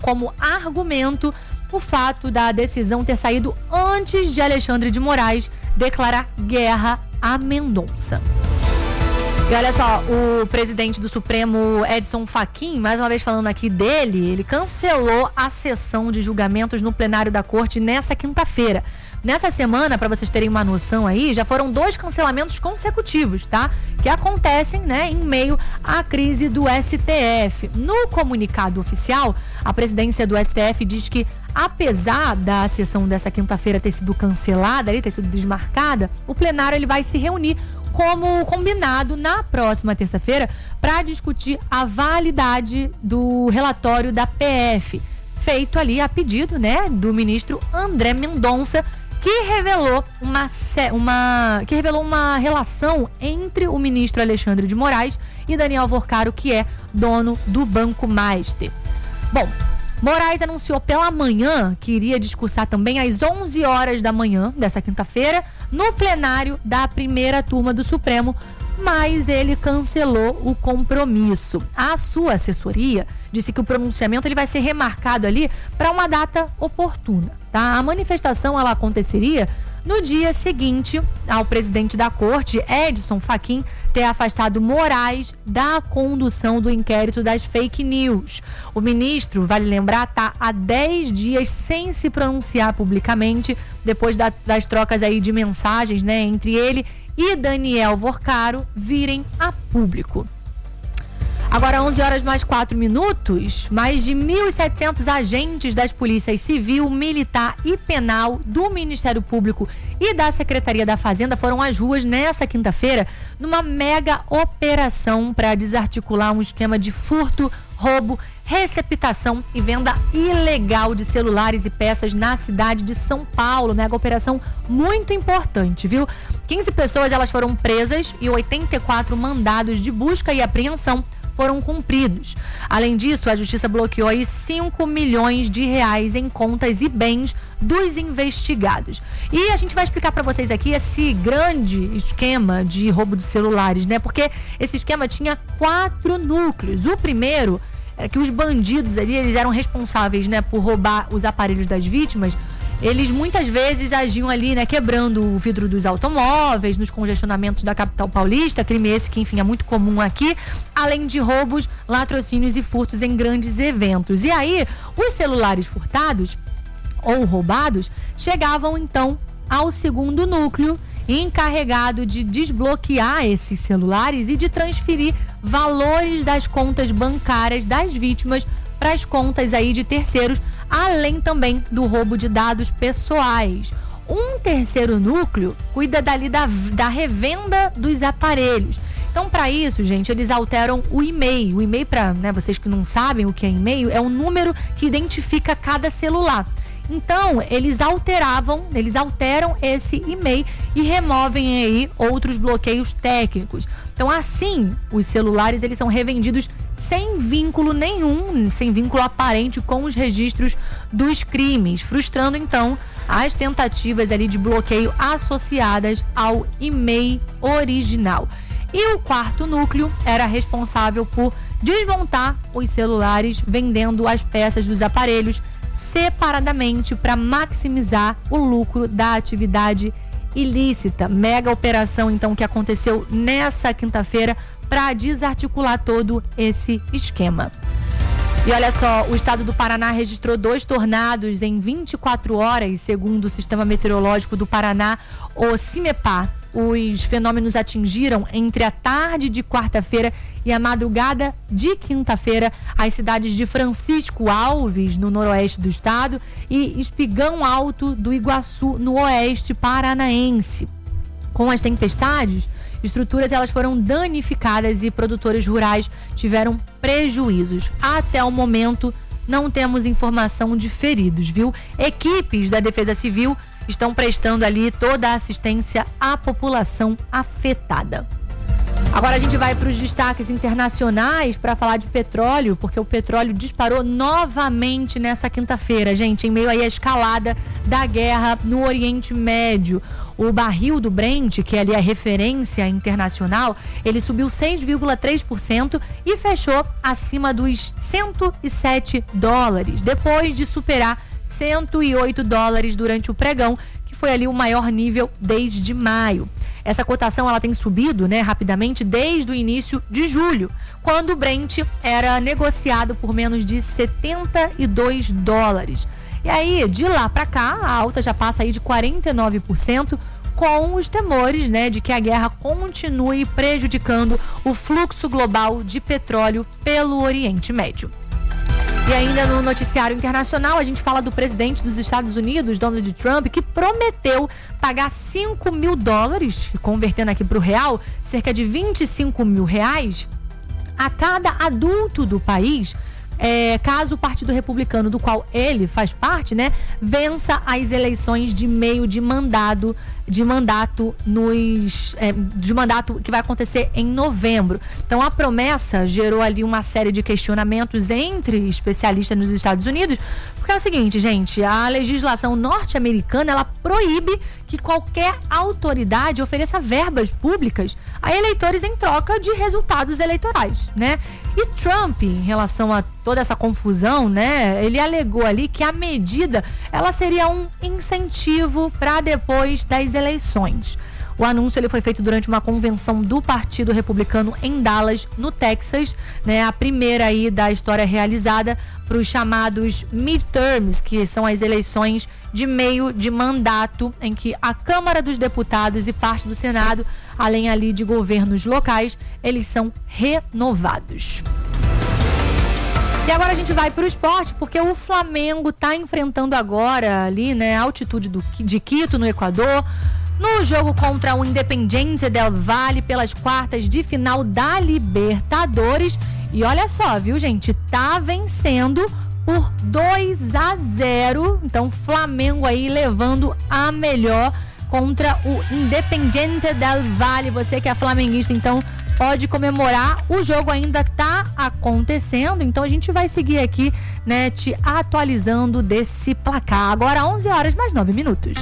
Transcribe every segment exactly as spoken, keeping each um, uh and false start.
como argumento o fato da decisão ter saído antes de Alexandre de Moraes declarar guerra a Mendonça. E olha só, o presidente do Supremo, Edson Fachin, mais uma vez falando aqui dele, ele cancelou a sessão de julgamentos no plenário da corte nessa quinta-feira. Nessa semana, para vocês terem uma noção aí, já foram dois cancelamentos consecutivos, tá? Que acontecem, né, em meio à crise do S T F. No comunicado oficial, a presidência do S T F diz que, apesar da sessão dessa quinta-feira ter sido cancelada, ter sido desmarcada, o plenário ele vai se reunir como combinado na próxima terça-feira para discutir a validade do relatório da P F, feito ali a pedido, né, do ministro André Mendonça, que revelou uma, uma, que revelou uma relação entre o ministro Alexandre de Moraes e Daniel Vorcaro, que é dono do Banco Master. Bom, Moraes anunciou pela manhã que iria discursar também às onze horas da manhã dessa quinta-feira no plenário da primeira turma do Supremo, mas ele cancelou o compromisso. A sua assessoria disse que o pronunciamento ele vai ser remarcado ali para uma data oportuna, tá? A manifestação ela aconteceria no dia seguinte ao presidente da corte, Edson Fachin, ter afastado Moraes da condução do inquérito das fake news. O ministro, vale lembrar, está há dez dias sem se pronunciar publicamente, depois da, das trocas aí de mensagens, né, entre ele e Daniel Vorcaro virem a público. Agora, onze horas mais quatro minutos, mais de mil e setecentos agentes das polícias civil, militar e penal do Ministério Público e da Secretaria da Fazenda foram às ruas nessa quinta-feira numa mega operação para desarticular um esquema de furto, roubo, receptação e venda ilegal de celulares e peças na cidade de São Paulo. Mega operação muito importante, viu? quinze pessoas elas foram presas e oitenta e quatro mandados de busca e apreensão foram cumpridos. Além disso, a Justiça bloqueou aí cinco milhões de reais em contas e bens dos investigados. E a gente vai explicar para vocês aqui esse grande esquema de roubo de celulares, né? Porque esse esquema tinha quatro núcleos. O primeiro é que os bandidos ali, eles eram responsáveis, né, por roubar os aparelhos das vítimas. Eles muitas vezes agiam ali, né, quebrando o vidro dos automóveis, nos congestionamentos da capital paulista, crime esse que, enfim, é muito comum aqui, além de roubos, latrocínios e furtos em grandes eventos. E aí, os celulares furtados ou roubados chegavam, então, ao segundo núcleo, encarregado de desbloquear esses celulares e de transferir valores das contas bancárias das vítimas para as contas aí de terceiros, além também do roubo de dados pessoais. Um terceiro núcleo cuida dali da, da revenda dos aparelhos. Então, para isso, gente, eles alteram o e-mail. O e-mail, para, né, vocês que não sabem o que é e-mail, é um número que identifica cada celular. Então, eles alteravam, eles alteram esse e-mail e removem aí outros bloqueios técnicos. Então, assim, os celulares eles são revendidos sem vínculo nenhum, sem vínculo aparente com os registros dos crimes, frustrando então as tentativas ali de bloqueio associadas ao e-mail original. E o quarto núcleo era responsável por desmontar os celulares, vendendo as peças dos aparelhos separadamente para maximizar o lucro da atividade ilícita. Mega operação, então, que aconteceu nessa quinta-feira para desarticular todo esse esquema. E olha só, o estado do Paraná registrou dois tornados em vinte e quatro horas, segundo o Sistema Meteorológico do Paraná, o CIMEPAR. Os fenômenos atingiram entre a tarde de quarta-feira e a madrugada de quinta-feira as cidades de Francisco Alves, no noroeste do estado, e Espigão Alto do Iguaçu, no oeste paranaense. Com as tempestades, estruturas elas foram danificadas e produtores rurais tiveram prejuízos. Até o momento, não temos informação de feridos, viu? Equipes da Defesa Civil estão prestando ali toda a assistência à população afetada. Agora a gente vai para os destaques internacionais para falar de petróleo, porque o petróleo disparou novamente nessa quinta-feira, gente, em meio aí à escalada da guerra no Oriente Médio. O barril do Brent, que é ali a referência internacional, ele subiu seis vírgula três por cento e fechou acima dos cento e sete dólares, depois de superar cento e oito dólares durante o pregão, que foi ali o maior nível desde maio. Essa cotação ela tem subido, né, rapidamente desde o início de julho, quando o Brent era negociado por menos de setenta e dois dólares. E aí, de lá para cá, a alta já passa aí de quarenta e nove por cento, com os temores, né, de que a guerra continue prejudicando o fluxo global de petróleo pelo Oriente Médio. E ainda no noticiário internacional, a gente fala do presidente dos Estados Unidos, Donald Trump, que prometeu pagar cinco mil dólares, convertendo aqui para o real, cerca de vinte e cinco mil reais, a cada adulto do país, é, caso o Partido Republicano, do qual ele faz parte, né, vença as eleições de meio de mandado, de mandato nos, é, de mandato que vai acontecer em novembro. Então a promessa gerou ali uma série de questionamentos entre especialistas nos Estados Unidos, porque é o seguinte, gente, a legislação norte-americana, ela proíbe que qualquer autoridade ofereça verbas públicas a eleitores em troca de resultados eleitorais, né? E Trump, em relação a toda essa confusão, né, ele alegou ali que a medida ela seria um incentivo para depois das eleições. O anúncio ele foi feito durante uma convenção do Partido Republicano em Dallas, no Texas, né, a primeira aí da história realizada para os chamados midterms, que são as eleições de meio de mandato, em que a Câmara dos Deputados e parte do Senado, além ali de governos locais, eles são renovados. E agora a gente vai para o esporte, porque o Flamengo está enfrentando agora ali, né, a altitude do, de Quito, no Equador, no jogo contra o Independiente del Valle pelas quartas de final da Libertadores. E olha só, viu, gente? Tá vencendo por dois a zero. Então, Flamengo aí levando a melhor contra o Independiente del Valle. Você que é flamenguista, então pode comemorar. O jogo ainda tá acontecendo, então a gente vai seguir aqui, né, te atualizando desse placar. Agora onze horas mais nove minutos.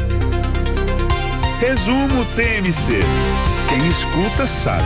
Resumo T M C. Quem escuta sabe.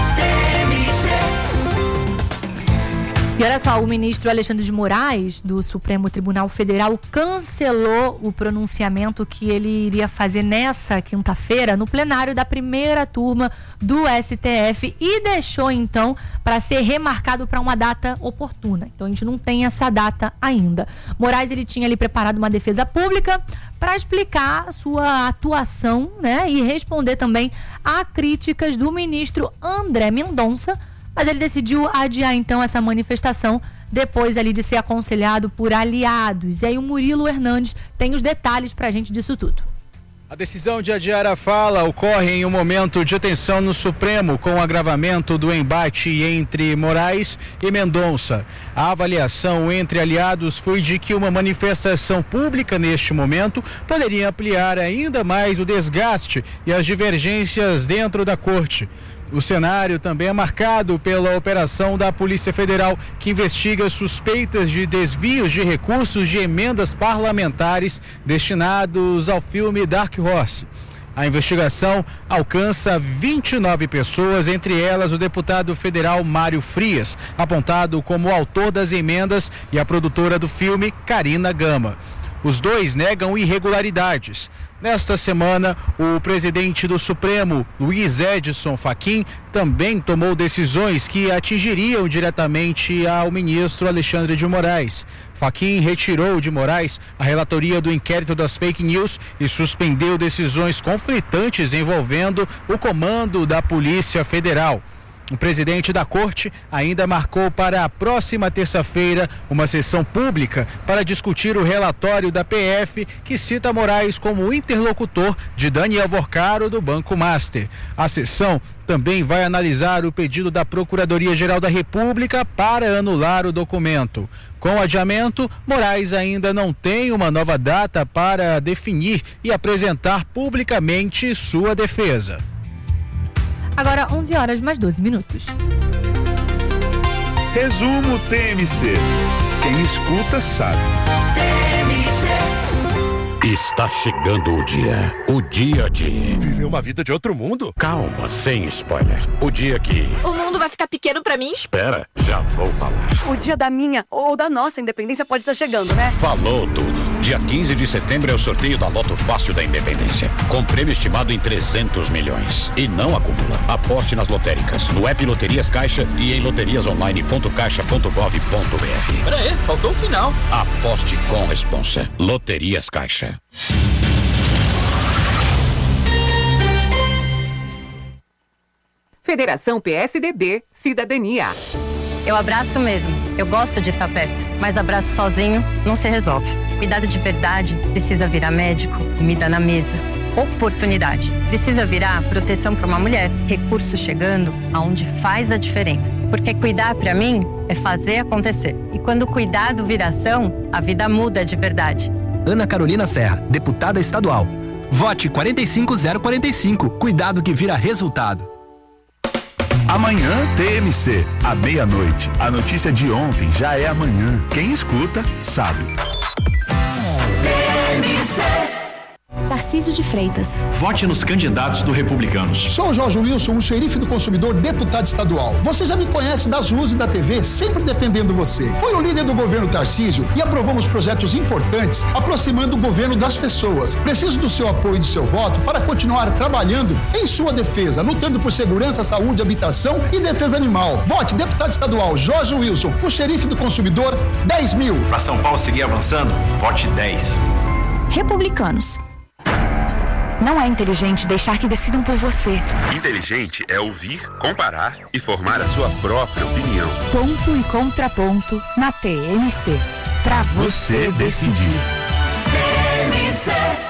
E olha só, o ministro Alexandre de Moraes, do Supremo Tribunal Federal, cancelou o pronunciamento que ele iria fazer nessa quinta-feira no plenário da primeira turma do S T F e deixou, então, para ser remarcado para uma data oportuna. Então, a gente não tem essa data ainda. Moraes, ele tinha ali preparado uma defesa pública para explicar a sua atuação, né, e responder também a críticas do ministro André Mendonça, mas ele decidiu adiar então essa manifestação depois ali de ser aconselhado por aliados. E aí o Murilo Hernandes tem os detalhes pra gente disso tudo. A decisão de adiar a fala ocorre em um momento de tensão no Supremo, com o agravamento do embate entre Moraes e Mendonça. A avaliação entre aliados foi de que uma manifestação pública neste momento poderia ampliar ainda mais o desgaste e as divergências dentro da corte. O cenário também é marcado pela operação da Polícia Federal, que investiga suspeitas de desvios de recursos de emendas parlamentares destinados ao filme Dark Horse. A investigação alcança vinte e nove pessoas, entre elas o deputado federal Mário Frias, apontado como autor das emendas, e a produtora do filme, Karina Gama. Os dois negam irregularidades. Nesta semana, o presidente do Supremo, Luiz Edson Fachin, também tomou decisões que atingiriam diretamente ao ministro Alexandre de Moraes. Fachin retirou de Moraes a relatoria do inquérito das fake news e suspendeu decisões conflitantes envolvendo o comando da Polícia Federal. O presidente da corte ainda marcou para a próxima terça-feira uma sessão pública para discutir o relatório da P F, que cita Moraes como interlocutor de Daniel Vorcaro do Banco Master. A sessão também vai analisar o pedido da Procuradoria-Geral da República para anular o documento. Com o adiamento, Moraes ainda não tem uma nova data para definir e apresentar publicamente sua defesa. Agora onze horas mais doze minutos. Resumo T M C. Quem escuta sabe. Está chegando o dia. O dia de... Viver uma vida de outro mundo? Calma, sem spoiler. O dia que... O mundo vai ficar pequeno pra mim? Espera, já vou falar. O dia da minha ou da nossa independência pode estar chegando, né? Falou tudo. Dia quinze de setembro é o sorteio da Loto Fácil da Independência. Com prêmio estimado em trezentos milhões. E não acumula. Aposte nas lotéricas, no app Loterias Caixa e em loterias online ponto caixa ponto gov ponto br. Pera aí, faltou o final. Aposte com responsa. Loterias Caixa. Federação P S D B, Cidadania. Eu abraço mesmo, eu gosto de estar perto, mas abraço sozinho não se resolve. Cuidado de verdade precisa virar médico, comida na mesa. Oportunidade precisa virar proteção para uma mulher, recurso chegando aonde faz a diferença. Porque cuidar para mim é fazer acontecer. E quando o cuidado vira ação, a vida muda de verdade. Ana Carolina Serra, deputada estadual. Vote quatro cinco zero quatro cinco. Cuidado que vira resultado. Amanhã T M C, à meia-noite. A notícia de ontem já é amanhã. Quem escuta, sabe. Tarcísio de Freitas. Vote nos candidatos do Republicanos. Sou o Jorge Wilson, o xerife do consumidor, deputado estadual. Você já me conhece das ruas e da T V, sempre defendendo você. Foi o líder do governo Tarcísio e aprovamos projetos importantes, aproximando o governo das pessoas. Preciso do seu apoio e do seu voto para continuar trabalhando em sua defesa, lutando por segurança, saúde, habitação e defesa animal. Vote deputado estadual Jorge Wilson, o xerife do consumidor, dez mil. Para São Paulo seguir avançando, vote dez. Republicanos. Não é inteligente deixar que decidam por você. Inteligente é ouvir, comparar e formar a sua própria opinião. Ponto e contraponto na T M C. Pra você, você decidir. T M C.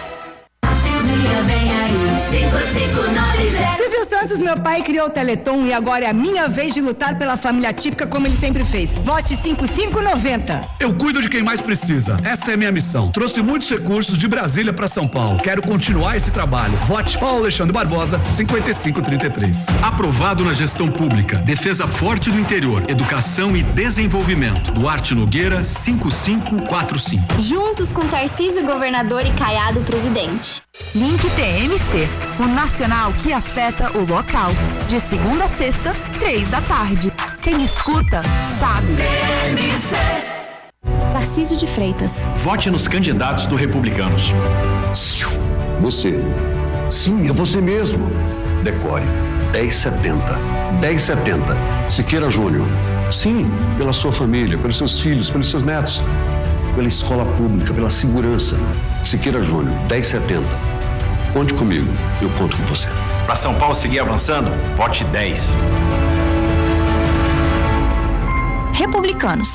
Vem aí, cinco cinco nove zero. Silvio Santos, meu pai, criou o Teleton e agora é a minha vez de lutar pela família típica como ele sempre fez. Vote cinco cinco nove zero. Eu cuido de quem mais precisa. Essa é a minha missão. Trouxe muitos recursos de Brasília para São Paulo. Quero continuar esse trabalho. Vote Paulo Alexandre Barbosa, cinquenta e cinco trinta e três. Aprovado na gestão pública. Defesa forte do interior. Educação e desenvolvimento. Duarte Nogueira, cinco cinco quatro cinco. Juntos com Tarcísio, governador, e Caiado, presidente. Link T M C, o nacional que afeta o local. De segunda a sexta, três da tarde. Quem escuta, sabe. T M C. Tarcísio de Freitas. Vote nos candidatos do Republicanos. Você. Sim, é você mesmo. Decore. dez setenta. dez setenta. Siqueira Júnior. Sim, pela sua família, pelos seus filhos, pelos seus netos. Pela escola pública, pela segurança. Siqueira Júnior, dez setenta. Conte comigo, eu conto com você. Para São Paulo seguir avançando, vote dez. Republicanos.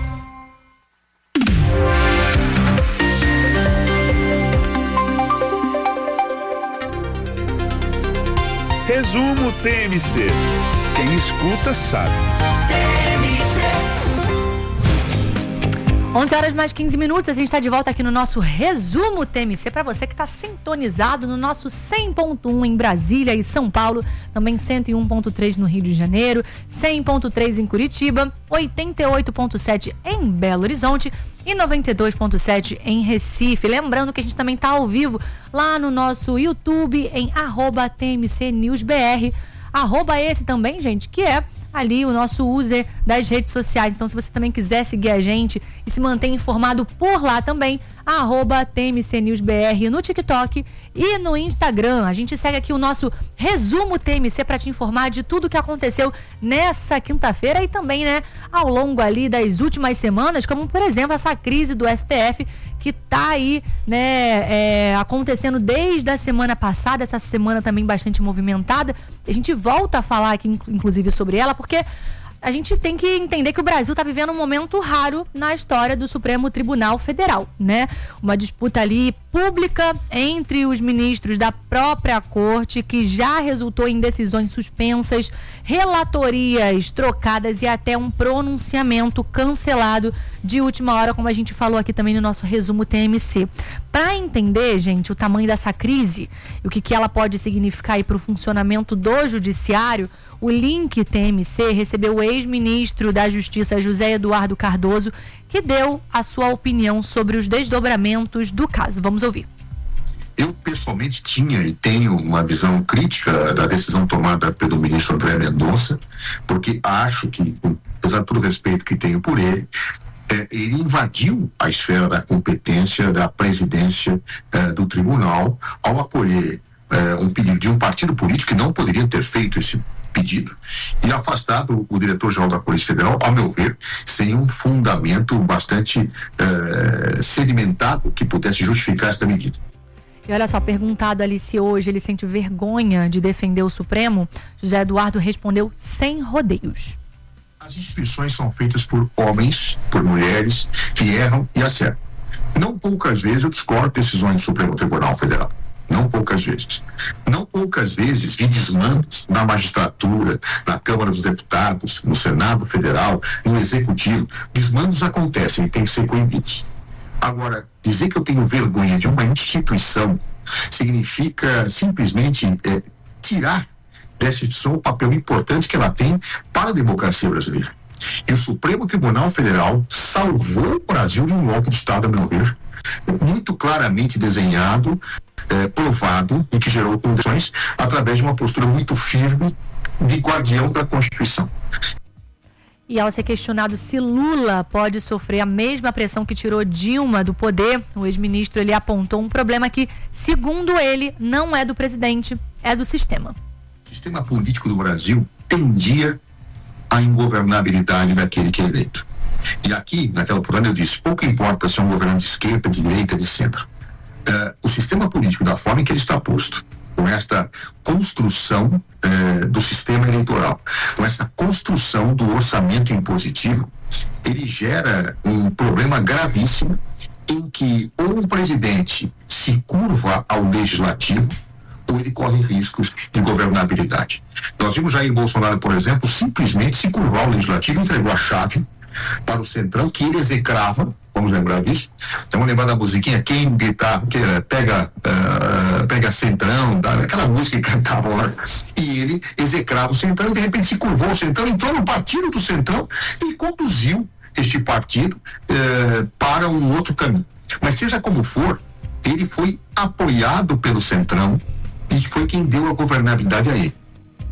Resumo T M C. Quem escuta sabe. onze horas mais quinze minutos, a gente está de volta aqui no nosso Resumo T M C, para você que está sintonizado no nosso cem ponto um em Brasília e São Paulo, também cento e um ponto três no Rio de Janeiro, cem ponto três em Curitiba, oitenta e oito ponto sete em Belo Horizonte e noventa e dois ponto sete em Recife. Lembrando que a gente também está ao vivo lá no nosso YouTube em arroba T M C News B R, arroba esse também, gente, que é ali o nosso user das redes sociais. Então, se você também quiser seguir a gente e se manter informado por lá também, arroba T M C News B R no TikTok e no Instagram. A gente segue aqui o nosso Resumo T M C para te informar de tudo que aconteceu nessa quinta-feira e também, né, ao longo ali das últimas semanas, como, por exemplo, essa crise do S T F que tá aí, né, é, acontecendo desde a semana passada, essa semana também bastante movimentada. A gente volta a falar aqui, inclusive, sobre ela, porque a gente tem que entender que o Brasil está vivendo um momento raro na história do Supremo Tribunal Federal, né? Uma disputa ali pública entre os ministros da própria corte, que já resultou em decisões suspensas, relatorias trocadas e até um pronunciamento cancelado de última hora, como a gente falou aqui também no nosso resumo T M C. Para entender, gente, o tamanho dessa crise e o que, que ela pode significar aí para o funcionamento do judiciário, o Link T M C recebeu o ex-ministro da Justiça, José Eduardo Cardoso, que deu a sua opinião sobre os desdobramentos do caso. Vamos ouvir. Eu, pessoalmente, tinha e tenho uma visão crítica da decisão tomada pelo ministro André Mendonça, porque acho que, apesar de todo o respeito que tenho por ele, é, ele invadiu a esfera da competência da presidência é, do tribunal ao acolher é, um pedido de um partido político que não poderia ter feito esse pedido e afastado o diretor-geral da Polícia Federal, ao meu ver, sem um fundamento bastante eh, sedimentado que pudesse justificar esta medida. E olha só, perguntado ali se hoje ele sente vergonha de defender o Supremo, José Eduardo respondeu sem rodeios. As instituições são feitas por homens, por mulheres que erram e acertam. Não poucas vezes eu discordo de decisões do Supremo Tribunal Federal. Não poucas vezes. Não poucas vezes vi desmandos na magistratura, na Câmara dos Deputados, no Senado Federal, no Executivo. Desmandos acontecem e têm que ser coibidos. Agora, dizer que eu tenho vergonha de uma instituição significa simplesmente é, tirar dessa instituição o papel importante que ela tem para a democracia brasileira. E o Supremo Tribunal Federal salvou o Brasil de um golpe de Estado, a meu ver, muito claramente desenhado, É, provado e que gerou condições através de uma postura muito firme de guardião da Constituição. E ao ser questionado se Lula pode sofrer a mesma pressão que tirou Dilma do poder, o ex-ministro ele apontou um problema que, segundo ele, não é do presidente, é do sistema. O sistema político do Brasil tendia à ingovernabilidade daquele que é eleito. E aqui, naquela oportunidade, eu disse, pouco importa se é um governo de esquerda, de direita, de centro. Uh, o sistema político, da forma em que ele está posto, com esta construção uh, do sistema eleitoral, com essa construção do orçamento impositivo, ele gera um problema gravíssimo em que ou um presidente se curva ao legislativo ou ele corre riscos de governabilidade. Nós vimos Jair Bolsonaro, por exemplo, simplesmente se curvar ao legislativo e entregou a chave para o Centrão, que ele execrava. Vamos lembrar disso? Vamos lembrar da musiquinha, quem gritar, que era, pega, uh, pega Centrão, aquela música que cantavam lá, e ele execrava o Centrão e de repente se curvou o Centrão, entrou no partido do Centrão e conduziu este partido uh, para um outro caminho. Mas seja como for, ele foi apoiado pelo Centrão e foi quem deu a governabilidade a ele.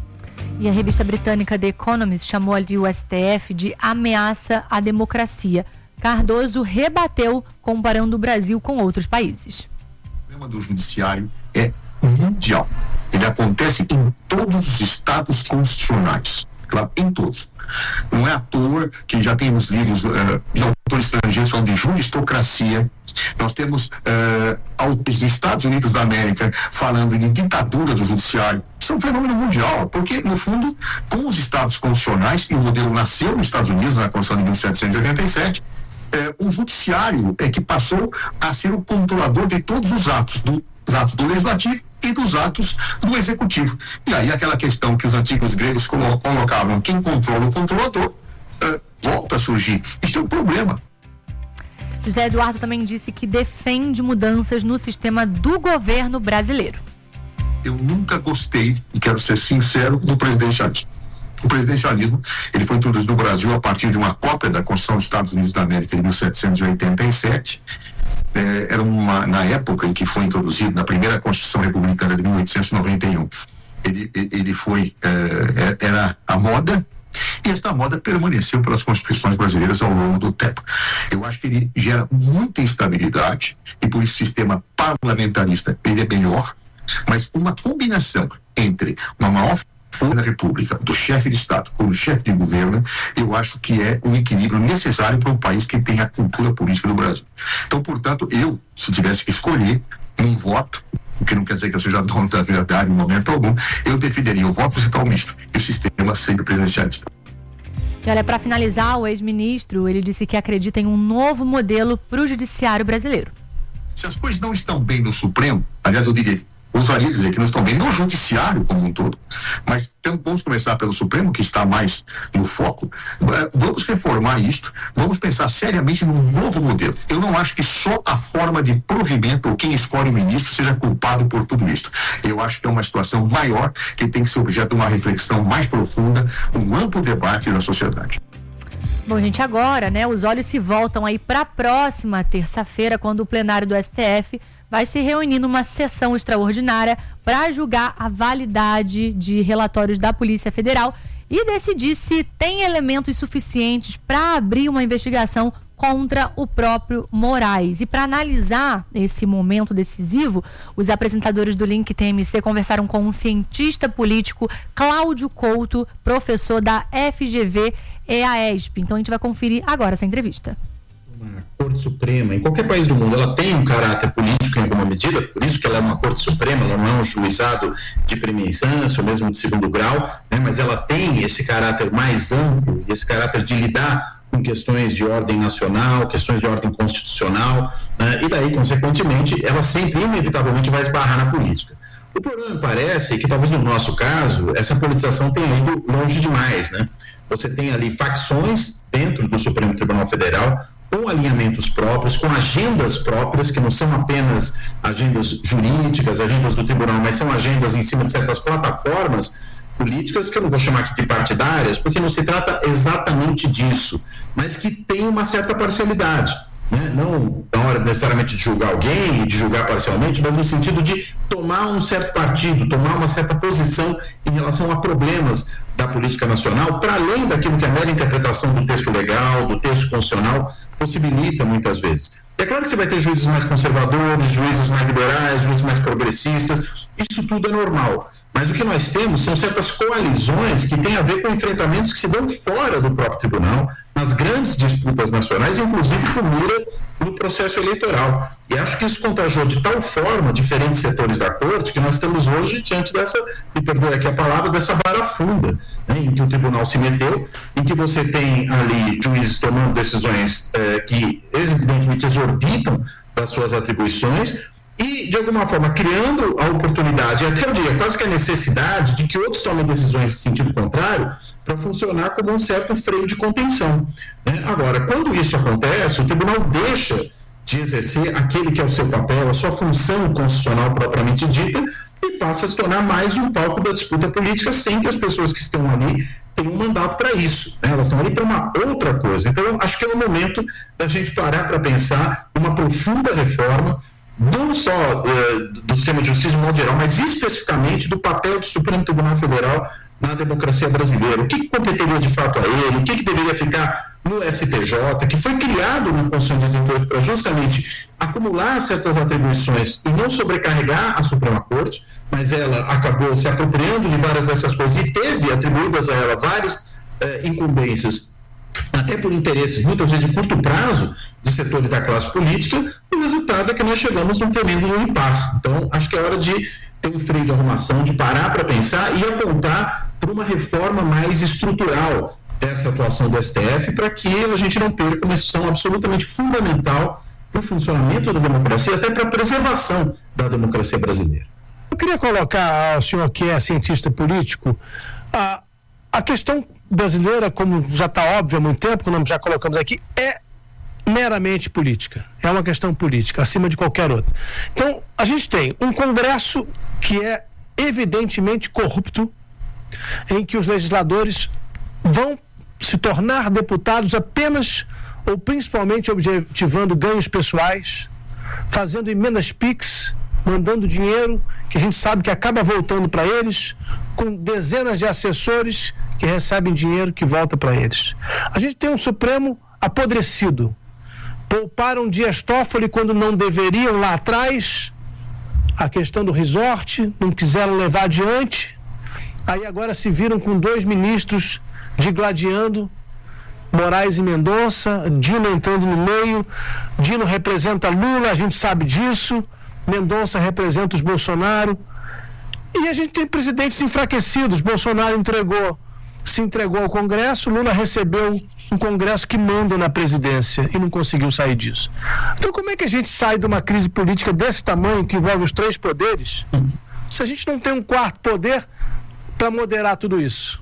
E a revista britânica The Economist chamou ali o S T F de ameaça à democracia. Cardoso rebateu comparando o Brasil com outros países. O problema do judiciário é mundial. Ele acontece em todos os estados constitucionais. Claro, em todos. Não é à toa que já temos livros uh, de autores estrangeiros falando de juristocracia. Nós temos uh, autores dos Estados Unidos da América falando de ditadura do judiciário. Isso é um fenômeno mundial, porque, no fundo, com os estados constitucionais, e o modelo nasceu nos Estados Unidos, na Constituição de mil setecentos e oitenta e sete, eh, o judiciário é que passou a ser o controlador de todos os atos, do, dos atos do legislativo e dos atos do executivo. E aí aquela questão que os antigos gregos colo- colocavam, quem controla o controlador, eh, volta a surgir. Isso é um problema. José Eduardo também disse que defende mudanças no sistema do governo brasileiro. Eu nunca gostei, e quero ser sincero, do presidencialismo. O presidencialismo, ele foi introduzido no Brasil a partir de uma cópia da Constituição dos Estados Unidos da América de mil setecentos e oitenta e sete. É, era uma, na época em que foi introduzido, na primeira Constituição Republicana de mil oitocentos e noventa e um, ele, ele foi, é, era a moda, e esta moda permaneceu pelas constituições brasileiras ao longo do tempo. Eu acho que ele gera muita instabilidade, e por isso o sistema parlamentarista ele é melhor, mas uma combinação entre uma maior força da República, do chefe de Estado com o chefe de governo, eu acho que é um equilíbrio necessário para um país que tem a cultura política do Brasil. Então, portanto, eu, se tivesse que escolher um voto, o que não quer dizer que eu seja dono da verdade em momento algum, eu defenderia o voto digital misto e o sistema sempre presidencialista. E olha, para finalizar, o ex-ministro, ele disse que acredita em um novo modelo para o judiciário brasileiro. Se as coisas não estão bem no Supremo, aliás, eu diria, usaria dizer que não estão bem no judiciário como um todo, mas então, vamos começar pelo Supremo, que está mais no foco. Vamos reformar isto, vamos pensar seriamente num novo modelo. Eu não acho que só a forma de provimento ou quem escolhe o ministro seja culpado por tudo isto. Eu acho que é uma situação maior que tem que ser objeto de uma reflexão mais profunda, um amplo debate na sociedade. Bom, gente, agora, né, os olhos se voltam aí para a próxima terça-feira, quando o plenário do S T F vai se reunir numa sessão extraordinária para julgar a validade de relatórios da Polícia Federal e decidir se tem elementos suficientes para abrir uma investigação contra o próprio Moraes. E para analisar esse momento decisivo, os apresentadores do Link T M C conversaram com um cientista político, Cláudio Couto, professor da F G V e A E S P. Então a gente vai conferir agora essa entrevista. Uma Corte Suprema, em qualquer país do mundo, ela tem um caráter político em alguma medida, por isso que ela é uma Corte Suprema, ela não é um juizado de primeira instância ou mesmo de segundo grau, né, mas ela tem esse caráter mais amplo, esse caráter de lidar com questões de ordem nacional, questões de ordem constitucional, né, e daí, consequentemente, ela sempre, inevitavelmente, vai esbarrar na política. O problema, me parece, é que talvez no nosso caso, essa politização tenha ido longe demais, né? Você tem ali facções dentro do Supremo Tribunal Federal, com alinhamentos próprios, com agendas próprias, que não são apenas agendas jurídicas, agendas do tribunal, mas são agendas em cima de certas plataformas políticas, que eu não vou chamar aqui de partidárias, porque não se trata exatamente disso, mas que tem uma certa parcialidade, né? Não na hora necessariamente de julgar alguém, de julgar parcialmente, mas no sentido de tomar um certo partido, tomar uma certa posição em relação a problemas da política nacional, para além daquilo que a mera interpretação do texto legal, do texto constitucional, possibilita muitas vezes. É claro que você vai ter juízes mais conservadores, juízes mais liberais, juízes mais progressistas, isso tudo é normal. Mas o que nós temos são certas coalizões que têm a ver com enfrentamentos que se dão fora do próprio tribunal, nas grandes disputas nacionais, inclusive com mira no processo eleitoral. E acho que isso contagiou de tal forma diferentes setores da corte que nós estamos hoje diante dessa, me perdoe aqui a palavra, dessa barafunda, né, em que o tribunal se meteu, em que você tem ali juízes tomando decisões eh, que evidentemente exorbitam das suas atribuições e, de alguma forma, criando a oportunidade, até eu diria quase que a necessidade de que outros tomem decisões em sentido contrário para funcionar como um certo freio de contenção, né? Agora, quando isso acontece, o tribunal deixa de exercer aquele que é o seu papel, a sua função constitucional propriamente dita, e passa a se tornar mais um palco da disputa política, sem que as pessoas que estão ali tenham um mandato para isso, né? Elas estão ali para uma outra coisa. Então, acho que é o momento da gente parar para pensar uma profunda reforma, não só eh, do sistema de justiça de modo geral, mas especificamente do papel do Supremo Tribunal Federal na democracia brasileira. O que, que competeria de fato a ele, o que, que deveria ficar no S T J, que foi criado na Constituição de oitenta e oito para justamente acumular certas atribuições e não sobrecarregar a Suprema Corte, mas ela acabou se apropriando de várias dessas coisas e teve atribuídas a ela várias eh, incumbências, até por interesses, muitas vezes de curto prazo, de setores da classe política. O resultado é que nós chegamos num tremendo impasse. Então, acho que é hora de ter um freio de arrumação, de parar para pensar e apontar para uma reforma mais estrutural dessa atuação do S T F, para que a gente não perca uma instituição absolutamente fundamental para o funcionamento da democracia, até para a preservação da democracia brasileira. Eu queria colocar ao senhor, que é cientista político, a, a questão brasileira, como já está óbvio há muito tempo, como já colocamos aqui, é meramente política. É uma questão política, acima de qualquer outra. Então, a gente tem um Congresso que é evidentemente corrupto, em que os legisladores vão se tornar deputados apenas ou principalmente objetivando ganhos pessoais, fazendo emendas PIX, mandando dinheiro que a gente sabe que acaba voltando para eles, com dezenas de assessores que recebem dinheiro que volta para eles. A gente tem um Supremo apodrecido. Pouparam Dias Toffoli quando não deveriam lá atrás, a questão do resort, não quiseram levar adiante, aí agora se viram com dois ministros digladiando, Moraes e Mendonça, Dino entrando no meio. Dino representa Lula, a gente sabe disso, Mendonça representa os Bolsonaro, e a gente tem presidentes enfraquecidos. Bolsonaro entregou se entregou ao Congresso, Lula recebeu um Congresso que manda na presidência e não conseguiu sair disso. Então, como é que a gente sai de uma crise política desse tamanho, que envolve os três poderes, se a gente não tem um quarto poder para moderar tudo isso?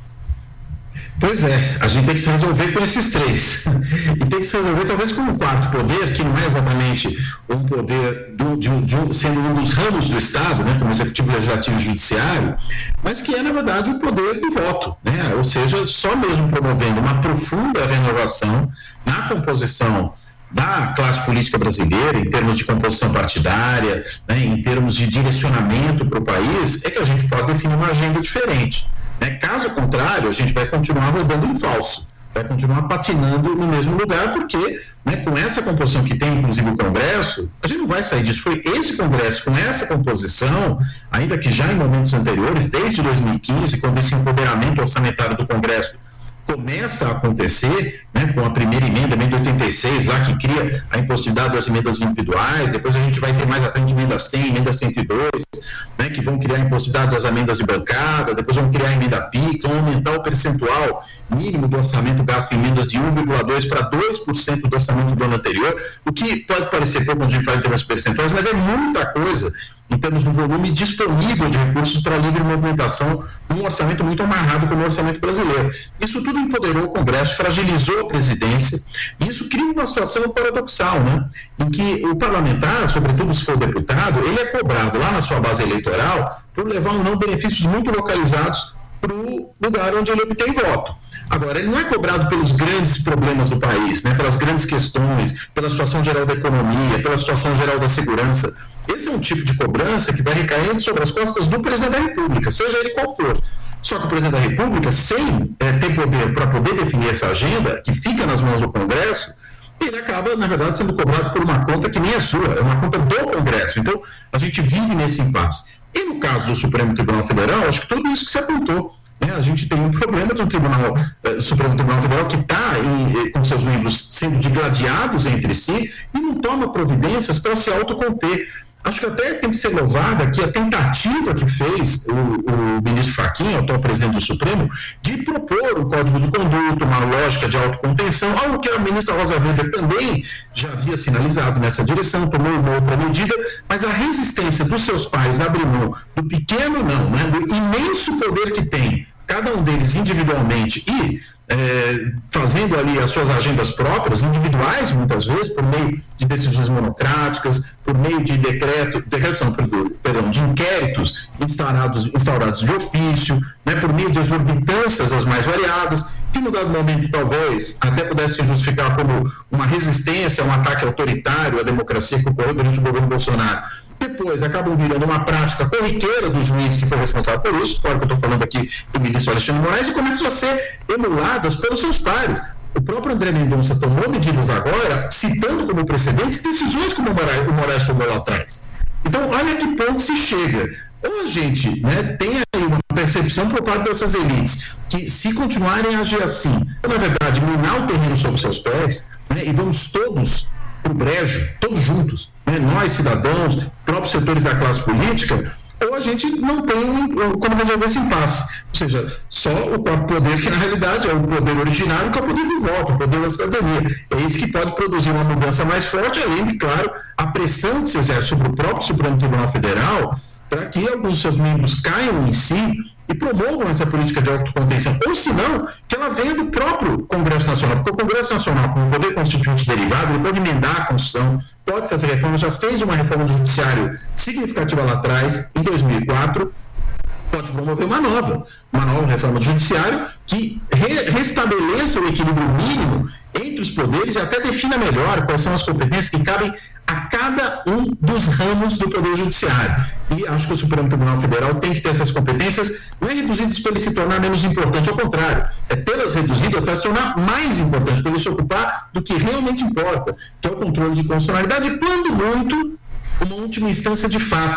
Pois é, a gente tem que se resolver com esses três. E tem que se resolver talvez com um quarto poder, que não é exatamente um poder do, de, de, sendo um dos ramos do Estado, né, como Executivo, Legislativo e Judiciário, mas que é, na verdade, o poder do voto, né? Ou seja, só mesmo promovendo uma profunda renovação na composição da classe política brasileira, em termos de composição partidária, né, em termos de direcionamento para o país, é que a gente pode definir uma agenda diferente. Né? Caso contrário, a gente vai continuar rodando em falso, vai continuar patinando no mesmo lugar, porque, né, com essa composição que tem, inclusive, o Congresso, a gente não vai sair disso. Foi esse Congresso, com essa composição, ainda que já em momentos anteriores, desde dois mil e quinze, quando esse empoderamento orçamentário do Congresso começa a acontecer, né, com a primeira emenda, a emenda oitenta e seis, lá que cria a impossibilidade das emendas individuais, depois a gente vai ter mais à frente emenda cem, emenda cento e dois, né, que vão criar a impossibilidade das emendas de bancada, depois vão criar a emenda PIX, vão aumentar o percentual mínimo do orçamento gasto em emendas de um vírgula dois para dois por cento do orçamento do ano anterior, o que pode parecer pouco quando a gente fala em termos percentuais, mas é muita coisa em termos do volume disponível de recursos para livre movimentação, num orçamento muito amarrado como o orçamento brasileiro. Isso tudo empoderou o Congresso, fragilizou a presidência, e isso cria uma situação paradoxal, né? Em que o parlamentar, sobretudo se for deputado, ele é cobrado lá na sua base eleitoral por levar ou não benefícios muito localizados para o lugar onde ele obtém voto. Agora, ele não é cobrado pelos grandes problemas do país, né? Pelas grandes questões, pela situação geral da economia, pela situação geral da segurança. Esse é um tipo de cobrança que vai recaindo sobre as costas do presidente da República, seja ele qual for. Só que o presidente da República, sem é, ter poder para poder definir essa agenda, que fica nas mãos do Congresso, ele acaba, na verdade, sendo cobrado por uma conta que nem é sua, é uma conta do Congresso. Então, a gente vive nesse impasse. E no caso do Supremo Tribunal Federal, acho que tudo isso que se apontou. Né? A gente tem um problema de um tribunal, eh, Supremo Tribunal Federal que está com seus membros sendo digladiados entre si e não toma providências para se autoconter. Acho que até tem que ser louvada aqui a tentativa que fez o, o ministro Fachin, atual presidente do Supremo, de propor um código de conduta, uma lógica de autocontenção, algo que a ministra Rosa Weber também já havia sinalizado nessa direção, tomou uma outra medida, mas a resistência dos seus pares a abrir mão do pequeno não, né, do imenso poder que tem, cada um deles individualmente e É, fazendo ali as suas agendas próprias, individuais muitas vezes, por meio de decisões monocráticas, por meio de decreto, decretos não, perdão, de inquéritos instaurados, instaurados de ofício, né, por meio de exorbitâncias as mais variadas, que no dado momento talvez até pudesse se justificar como uma resistência, um ataque autoritário à democracia que ocorreu durante o governo Bolsonaro. Depois acabam virando uma prática corriqueira do juiz que foi responsável por isso, claro que eu estou falando aqui do ministro Alexandre de Moraes, e começam a ser emuladas pelos seus pares. O próprio André Mendonça tomou medidas agora, citando como precedentes decisões como o Moraes, o Moraes tomou lá atrás. Então, olha a que ponto se chega. Ou a gente, né, tem aí uma percepção por parte dessas elites que, se continuarem a agir assim, na verdade, minar o terreno sob seus pés, né, e vamos todos para o brejo, todos juntos, né? Nós, cidadãos, próprios setores da classe política, ou a gente não tem como resolver esse impasse. Ou seja, só o quarto poder, que na realidade é o poder originário, que é o poder do voto, o poder da cidadania. É isso que pode produzir uma mudança mais forte, além de, claro, a pressão que se exerce sobre o próprio Supremo Tribunal Federal, para que alguns dos seus membros caiam em si e promovam essa política de autocontenção, ou se não, que ela venha do próprio Congresso Nacional, porque o Congresso Nacional, como poder constituinte derivado, ele pode emendar a Constituição, pode fazer reforma, já fez uma reforma do Judiciário significativa lá atrás, em dois mil e quatro, pode promover uma nova, uma nova reforma do Judiciário que re restabeleça o equilíbrio mínimo entre os poderes e até defina melhor quais são as competências que cabem a cada um dos ramos do Poder Judiciário. E acho que o Supremo Tribunal Federal tem que ter essas competências, não é reduzidas para ele se tornar menos importante, ao contrário, é tê-las reduzidas para se tornar mais importante, para ele se ocupar do que realmente importa, que é o controle de constitucionalidade, e quando muito, uma última instância de fato,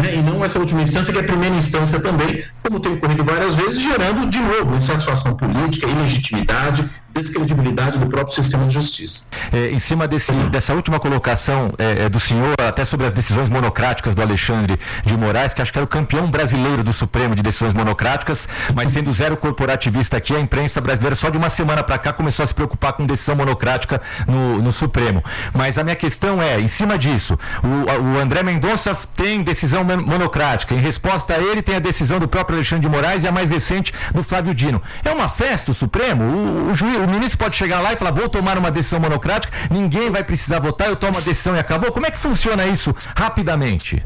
né? E não essa última instância, que é a primeira instância também, como tem ocorrido várias vezes, gerando, de novo, insatisfação política, ilegitimidade, descredibilidade do próprio sistema de justiça. É, em cima desse, dessa última colocação é, é, do senhor, até sobre as decisões monocráticas do Alexandre de Moraes, que acho que era o campeão brasileiro do Supremo de decisões monocráticas, mas sendo zero corporativista aqui, a imprensa brasileira só de uma semana para cá começou a se preocupar com decisão monocrática no, no Supremo. Mas a minha questão é, em cima disso, o, o André Mendonça tem decisão monocrática, em resposta a ele tem a decisão do próprio Alexandre de Moraes e a mais recente do Flávio Dino. É uma festa o Supremo? O, o, juiz, o ministro pode chegar lá e falar, vou tomar uma decisão monocrática, ninguém vai precisar votar, eu tomo a decisão e acabou? Como é que funciona isso rapidamente?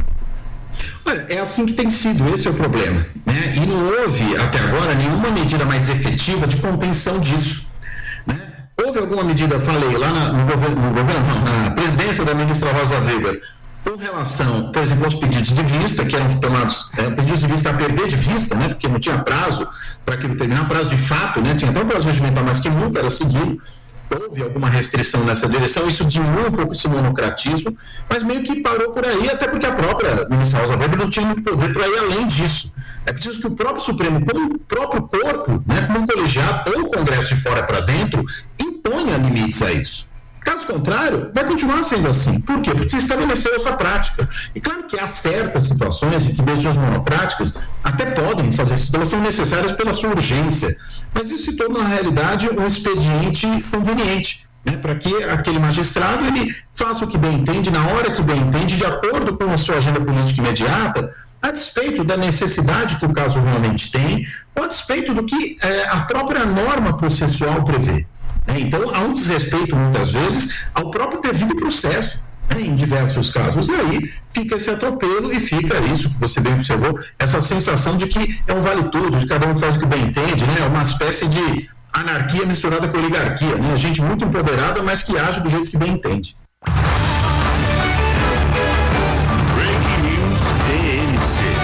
Olha, é assim que tem sido, esse é o problema, né? E não houve até agora nenhuma medida mais efetiva de contenção disso, né? Houve alguma medida, falei, lá na, no, governo, no governo, não, na presidência da ministra Rosa Weber, com relação, por exemplo, aos pedidos de vista, que eram tomados, é, pedidos de vista a perder de vista, né? Porque não tinha prazo para aquilo terminar, prazo de fato, né? Tinha até um prazo regimental, mas que nunca era seguido. Houve alguma restrição nessa direção, isso diminui um pouco esse monocratismo, mas meio que parou por aí, até porque a própria ministra Rosa Weber não tinha muito poder para ir além disso. É preciso que o próprio Supremo, como o próprio corpo, né, como um colegiado ou o Congresso de fora para dentro, imponha limites a isso. Caso contrário, vai continuar sendo assim. Por quê? Porque se estabeleceu essa prática. E claro que há certas situações em que decisões monocráticas até podem fazer isso, elas são necessárias pela sua urgência, mas isso se torna, na realidade, um expediente conveniente, né, para que aquele magistrado ele faça o que bem entende, na hora que bem entende, de acordo com a sua agenda política imediata, a despeito da necessidade que o caso realmente tem, ou a despeito do que é, a própria norma processual prevê. Então, há um desrespeito, muitas vezes, ao próprio devido processo, né, em diversos casos. E aí fica esse atropelo e fica isso que você bem observou, essa sensação de que é um vale-tudo, de cada um faz o que bem entende, né, uma espécie de anarquia misturada com oligarquia, né, gente muito empoderada, mas que age do jeito que bem entende. Breaking News T M C.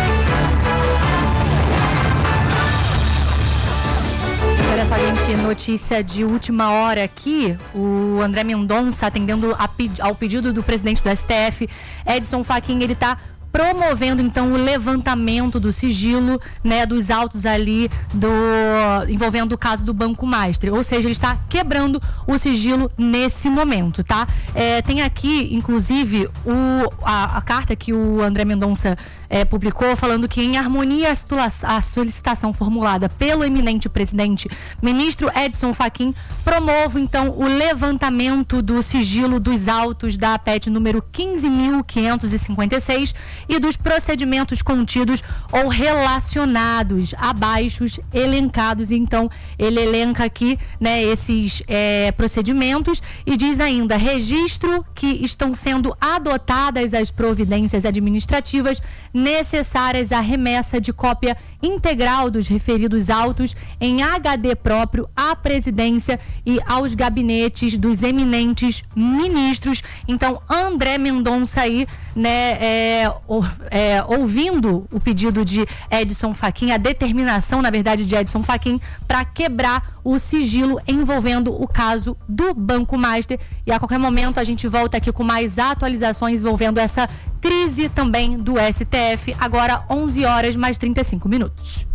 Olha só, gente, notícia de última hora aqui, o André Mendonça, atendendo a, ao pedido do presidente do S T F, Edson Fachin, ele está promovendo então o levantamento do sigilo, né, dos autos ali do envolvendo o caso do Banco Master, ou seja, ele está quebrando o sigilo nesse momento, tá? É, tem aqui, inclusive, o, a, a carta que o André Mendonça é, publicou, falando que, em harmonia à solicitação formulada pelo eminente presidente, ministro Edson Fachin, promovo então o levantamento do sigilo dos autos da A P E T número quinze mil quinhentos e cinquenta e seis e dos procedimentos contidos ou relacionados abaixo elencados. Então, ele elenca aqui, né, esses é, procedimentos e diz ainda: registro que estão sendo adotadas as providências administrativas necessárias à remessa de cópia integral dos referidos autos em H D próprio à presidência e aos gabinetes dos eminentes ministros. Então, André Mendonça aí, né, é, é, ouvindo o pedido de Edson Fachin, a determinação, na verdade, de Edson Fachin para quebrar o sigilo envolvendo o caso do Banco Master. E a qualquer momento a gente volta aqui com mais atualizações envolvendo essa crise também do S T F, agora onze horas mais trinta e cinco minutos.